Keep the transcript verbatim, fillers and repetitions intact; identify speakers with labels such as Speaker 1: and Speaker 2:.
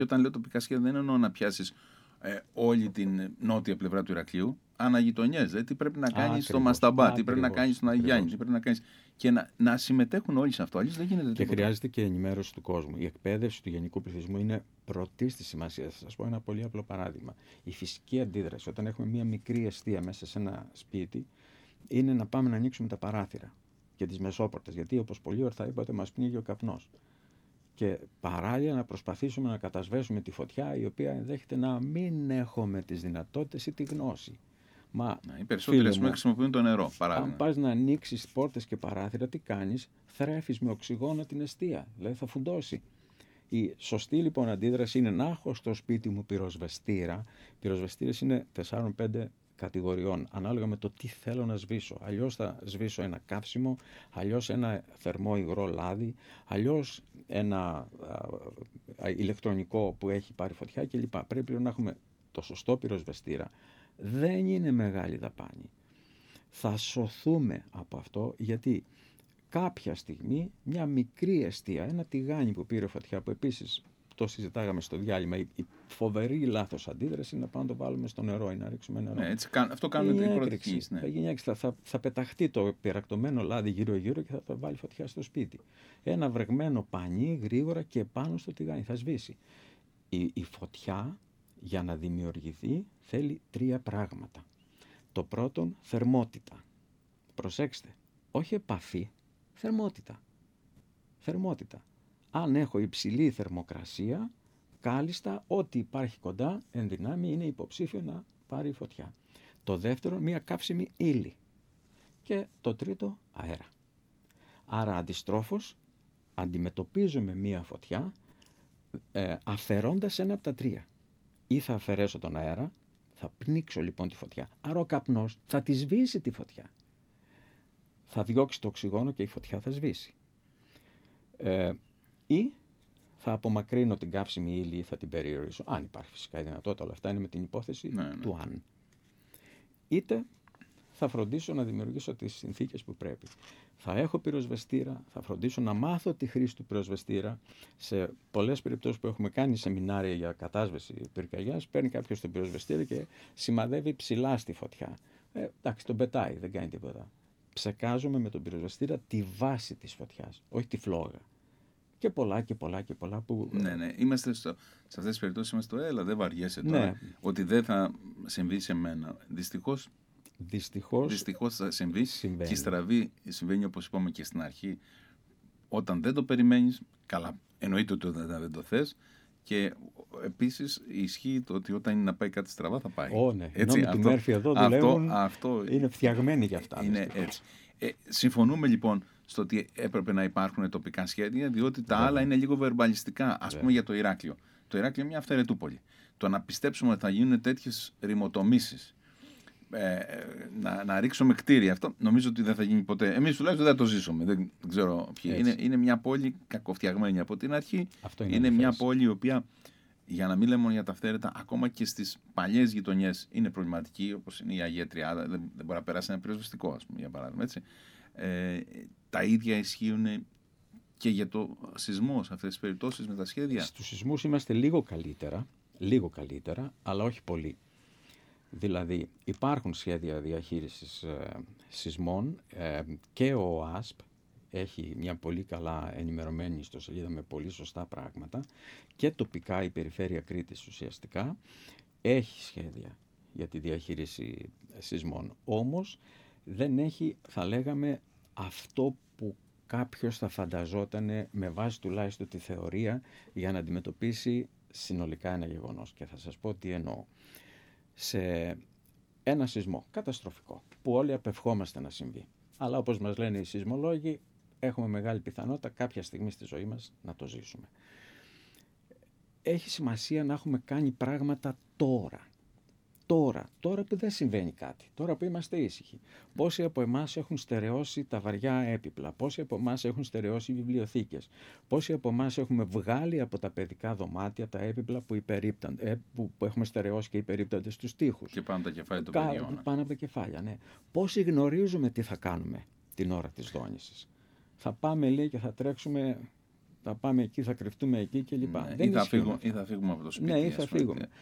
Speaker 1: Όταν λέω τοπικά σχέδια, δεν εννοώ να πιάσεις ε, όλη την νότια πλευρά του Ηρακλείου, αναγειτονιές. Δηλαδή, τι πρέπει να κάνεις στο Μασταμπά, τι πρέπει να κάνεις στον Αγιάννη, τι πρέπει να κάνεις. Και να, να συμμετέχουν όλοι σε αυτό. Αλλιώς δεν γίνεται τίποτα.
Speaker 2: Και χρειάζεται και ενημέρωση του κόσμου. Η εκπαίδευση του γενικού πληθυσμού είναι πρωτής της σημασίας. Θα σας πω ένα πολύ απλό παράδειγμα. Η φυσική αντίδραση, όταν έχουμε μία μικρή εστία μέσα σε ένα σπίτι, είναι να πάμε να ανοίξουμε τα παράθυρα και τις μεσόπορτες. Γιατί, όπως πολύ ορθά είπατε, μας πνίγει ο καπνός. Και παράλληλα να προσπαθήσουμε να κατασβέσουμε τη φωτιά, η οποία ενδέχεται να μην έχουμε τις δυνατότητες ή τη γνώση. Μα,
Speaker 1: ναι, οι περισσότεροι ας πούμε χρησιμοποιούν το νερό, παράδειγμα.
Speaker 2: Αν πας να ανοίξεις πόρτες και παράθυρα, τι κάνεις? Θρέφεις με οξυγόνο την εστία, δηλαδή θα φουντώσει. Η σωστή λοιπόν αντίδραση είναι να έχω στο σπίτι μου πυροσβεστήρα. Πυροσβεστήρες είναι τεσσάρων πέντε κατηγοριών, ανάλογα με το τι θέλω να σβήσω. Αλλιώς θα σβήσω ένα καύσιμο, αλλιώς ένα θερμό υγρό λάδι, αλλιώς ένα α, α, ηλεκτρονικό που έχει πάρει φωτιά κλπ. Πρέπει να έχουμε το σωστό πυροσβεστήρα. Δεν είναι μεγάλη δαπάνη. Θα σωθούμε από αυτό, γιατί κάποια στιγμή μια μικρή εστία, ένα τηγάνι που πήρε φωτιά, που επίσης το συζητάγαμε στο διάλειμμα, η φοβερή λάθος αντίδραση είναι να πάμε να το βάλουμε στο νερό ή να ρίξουμε νερό.
Speaker 1: Ναι, έτσι, αυτό κάνουν οι πρώτοι.
Speaker 2: Ναι. Θα γίνει έκρηξη, θα, θα πεταχτεί το πυρακτωμένο λάδι γύρω-γύρω και θα το βάλει φωτιά στο σπίτι. Ένα βρεγμένο πανί γρήγορα και πάνω στο τηγάνι θα σβήσει. Η, η φωτιά, για να δημιουργηθεί, θέλει τρία πράγματα. Το πρώτον, θερμότητα. Προσέξτε, όχι επαφή, θερμότητα. Θερμότητα. Αν έχω υψηλή θερμοκρασία, κάλλιστα ό,τι υπάρχει κοντά εν δυνάμει είναι υποψήφιο να πάρει φωτιά. Το δεύτερο, μία καύσιμη ύλη. Και το τρίτο, αέρα. Άρα αντιστρόφως αντιμετωπίζουμε μία φωτιά ε, αφαιρώντας ένα από τα τρία. Ή θα αφαιρέσω τον αέρα, θα πνίξω λοιπόν τη φωτιά. Άρα ο καπνός θα τη σβήσει τη φωτιά. Θα διώξει το οξυγόνο και η φωτιά θα σβήσει. Ε, ή θα απομακρύνω την καύσιμη ύλη ή θα την περιορίσω. Αν υπάρχει φυσικά η δυνατότητα, όλα αυτά είναι με την υπόθεση ναι, ναι. του αν. Είτε θα φροντίσω να δημιουργήσω τις συνθήκες που πρέπει. Θα έχω πυροσβεστήρα, θα φροντίσω να μάθω τη χρήση του πυροσβεστήρα. Σε πολλές περιπτώσεις που έχουμε κάνει σεμινάρια για κατάσβεση πυρκαγιάς, παίρνει κάποιος τον πυροσβεστήρα και σημαδεύει ψηλά στη φωτιά. Ε, εντάξει, τον πετάει, δεν κάνει τίποτα. Ψεκάζουμε με τον πυροσβεστήρα τη βάση της φωτιάς, όχι τη φλόγα. Και πολλά και πολλά και πολλά που...
Speaker 1: Ναι, ναι. Είμαστε στο, σε αυτές τις περιπτώσεις είμαστε στο έλα, δεν βαριέσαι τώρα. Ναι. Ότι δεν θα συμβεί σε μένα. Δυστυχώς,
Speaker 2: Δυστυχώς,
Speaker 1: δυστυχώς θα συμβεί.
Speaker 2: Συμβαίνει.
Speaker 1: Και η στραβή συμβαίνει, όπως είπαμε και στην αρχή, όταν δεν το περιμένεις, καλά, εννοείται ότι δεν, δεν το θες. Και επίσης ισχύει το ότι όταν είναι να πάει κάτι στραβά θα πάει.
Speaker 2: Ω, ναι.
Speaker 1: Έτσι,
Speaker 2: ενώ με τη Μέρφυ εδώ δουλεύουν,
Speaker 1: αυτό, αυτό
Speaker 2: είναι φτιαγμένοι για αυτά.
Speaker 1: Είναι έτσι. Ε, συμφωνούμε λοιπόν στο ότι έπρεπε να υπάρχουν τοπικά σχέδια, διότι τα Βέβαια. άλλα είναι λίγο βερμπαλιστικά. Ας πούμε για το Ηράκλειο. Το Ηράκλειο είναι μια αυθαιρετούπολη. Το να πιστέψουμε ότι θα γίνουν τέτοιες ρημοτομήσεις, ε, να, να ρίξουμε κτίρια, αυτό νομίζω ότι δεν θα γίνει ποτέ. Εμείς τουλάχιστον δεν θα το ζήσουμε. Δεν ξέρω ποιοι. Είναι, είναι μια πόλη κακοφτιαγμένη από την αρχή.
Speaker 2: Αυτό είναι
Speaker 1: είναι μια πόλη η οποία, για να μην λέμε μόνο για τα αυθαίρετα, ακόμα και στις παλιές γειτονιές είναι προβληματική, όπως είναι η Αγία Τριάδα. Δεν, δεν μπορεί να περάσει ένα πυροσβεστικό, ας πούμε, για παράδειγμα. Έτσι. Ε, τα ίδια ισχύουν και για το σεισμό σε αυτές τις περιπτώσεις με τα σχέδια.
Speaker 2: Στους σεισμούς είμαστε λίγο καλύτερα, λίγο καλύτερα, αλλά όχι πολύ. Δηλαδή υπάρχουν σχέδια διαχείρισης ε, σεισμών ε, και ο ΟΑΣΠ έχει μια πολύ καλά ενημερωμένη ιστοσελίδα με πολύ σωστά πράγματα και τοπικά η Περιφέρεια Κρήτης ουσιαστικά έχει σχέδια για τη διαχείριση σεισμών. Όμως δεν έχει, θα λέγαμε, αυτό που κάποιος θα φανταζόταν με βάση τουλάχιστον τη θεωρία για να αντιμετωπίσει συνολικά ένα γεγονός. Και θα σας πω τι εννοώ. Σε ένα σεισμό καταστροφικό που όλοι απευχόμαστε να συμβεί. Αλλά όπως μας λένε οι σεισμολόγοι, έχουμε μεγάλη πιθανότητα κάποια στιγμή στη ζωή μας να το ζήσουμε. Έχει σημασία να έχουμε κάνει πράγματα τώρα. Τώρα, τώρα που δεν συμβαίνει κάτι, τώρα που είμαστε ήσυχοι. Πόσοι από εμάς έχουν στερεώσει τα βαριά έπιπλα, πόσοι από εμάς έχουν στερεώσει βιβλιοθήκες, πόσοι από εμάς έχουμε βγάλει από τα παιδικά δωμάτια τα έπιπλα που, ε, που, που έχουμε στερεώσει και υπερίπτονται στους τοίχους.
Speaker 1: Και πάνω από τα κεφάλια των παιδιών.
Speaker 2: Πάνω από τα κεφάλια, ναι. Πόσοι γνωρίζουμε τι θα κάνουμε την ώρα της δόνησης. Θα πάμε, λέει, και θα τρέξουμε θα πάμε εκεί, θα κρυφτούμε εκεί κλπ.
Speaker 1: Ναι,
Speaker 2: Δεν
Speaker 1: ή, θα
Speaker 2: ισχύουν
Speaker 1: φύγουμε,
Speaker 2: αυτά.
Speaker 1: ή θα φύγουμε από το σπίτι.
Speaker 2: Ναι, ή θα
Speaker 1: ας πούμε.
Speaker 2: φύγουμε.